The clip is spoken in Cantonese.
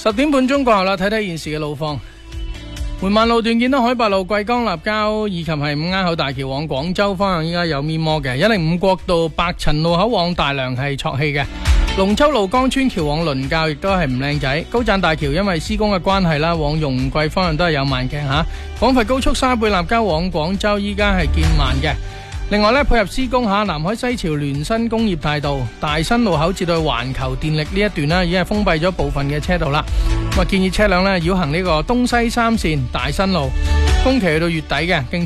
10點半鐘過後啦，睇睇現時嘅路況。緩慢路段見到海八路貴江立交以及係五坑口大橋往廣州方向依家有咪摩嘅，105國道白陳路口往大良係錯氣嘅。龍洲路江村橋往倫教亦都係唔靚仔，高棧大橋因為施工嘅關係啦，往容桂方向都係有慢鏡吓。廣佛高速沙貝立交往廣州依家係見慢嘅。另外咧，配合施工下南海西樵聯新工業大道大新路口至到環球電力呢一段啦，已經係封閉咗部分嘅車道啦。咁啊，建議車輛咧繞行呢個東西三線大新路，工期去到月底嘅。